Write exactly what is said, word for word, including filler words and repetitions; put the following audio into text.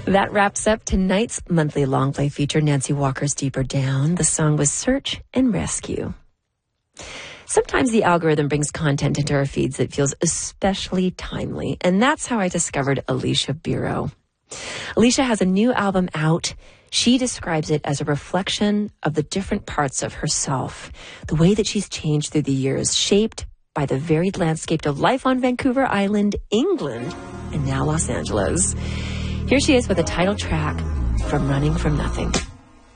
That wraps up tonight's monthly long play feature, Nancy Walker's Deeper Down. The song was Search and Rescue. Sometimes the algorithm brings content into our feeds that feels especially timely, and that's how I discovered Alicia Biro. Alicia has a new album out. She describes it as a reflection of the different parts of herself, the way that she's changed through the years, shaped by the varied landscape of life on Vancouver Island, England, and now Los Angeles. Here she is with a title track from Running From Nothing.